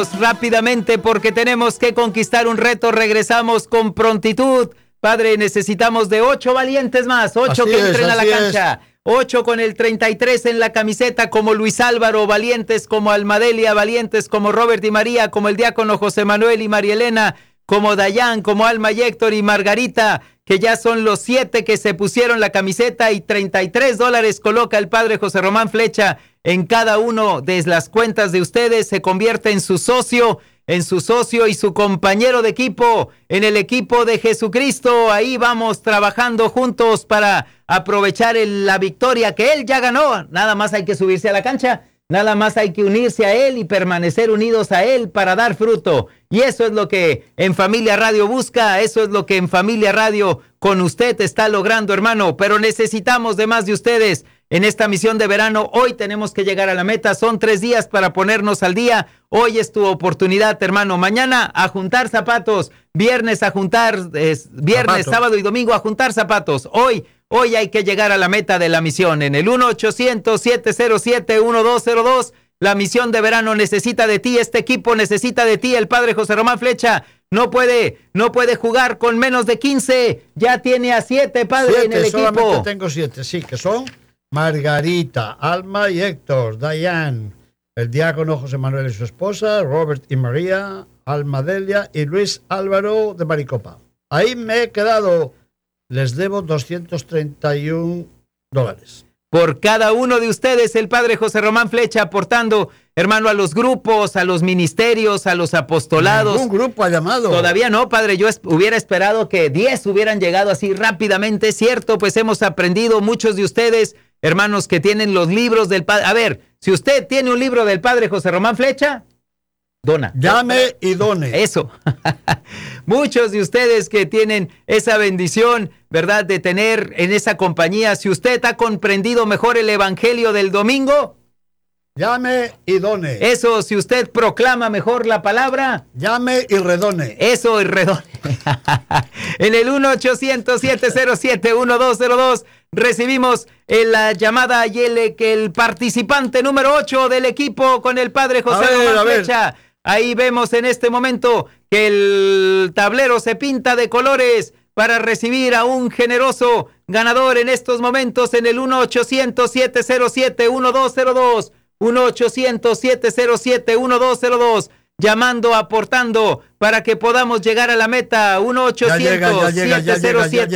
rápidamente porque tenemos que conquistar un reto. Regresamos con prontitud. Padre, necesitamos de 8 valientes más, 8 que entren a la cancha. 8 con el 33 en la camiseta, como Luis Álvaro, valientes como Almadelia, valientes como Robert y María, como el diácono José Manuel y María Elena, como Dayan, como Alma y Héctor y Margarita, que ya son los 7 que se pusieron la camiseta, y $33 coloca el padre José Román Flecha en cada uno de las cuentas de ustedes. Se convierte en su socio y su compañero de equipo en el equipo de Jesucristo. Ahí vamos trabajando juntos para aprovechar la victoria que Él ya ganó. Nada más hay que subirse a la cancha, nada más hay que unirse a Él y permanecer unidos a Él para dar fruto. Y eso es lo que En Familia Radio busca, eso es lo que En Familia Radio con usted está logrando, hermano. Pero necesitamos de más de ustedes en esta misión de verano. Hoy tenemos que llegar a la meta. Son 3 días para ponernos al día. Hoy es tu oportunidad, hermano. Mañana a juntar zapatos. Viernes a juntar, viernes, sábado y domingo a juntar zapatos. Hoy hay que llegar a la meta de la misión. En el 1-800-707-1202. La misión de verano necesita de ti. Este equipo necesita de ti. El padre José Román Flecha no puede jugar con menos de 15. Ya tiene a 7, padre, 7, en el equipo. Solamente tengo 7, sí, que son Margarita, Alma y Héctor, Dayan, el diácono José Manuel y su esposa, Robert y María, Almadelia y Luis Álvaro de Maricopa. Ahí me he quedado. Les debo $231. Por cada uno de ustedes, el padre José Román Flecha aportando, hermano, a los grupos, a los ministerios, a los apostolados. ¿Ningún grupo ha llamado? Todavía no, padre. Yo hubiera esperado que 10 hubieran llegado así rápidamente. Es cierto, pues hemos aprendido, muchos de ustedes, hermanos, que tienen los libros del padre. A ver, si usted tiene un libro del padre José Román Flecha, dona. Llame y done. Eso. Muchos de ustedes que tienen esa bendición, ¿verdad?, de tener en esa compañía. Si usted ha comprendido mejor el evangelio del domingo, llame y done. Eso, si usted proclama mejor la palabra, llame y redone. Eso, y redone. En el 1-800-707-1202 recibimos la llamada y el participante número 8 del equipo con el padre José Román Flecha. Ahí vemos en este momento que el tablero se pinta de colores para recibir a un generoso ganador en estos momentos en el 1-800-707-1202. 1-800-707-1202. Llamando, aportando para que podamos llegar a la meta. 1-800-707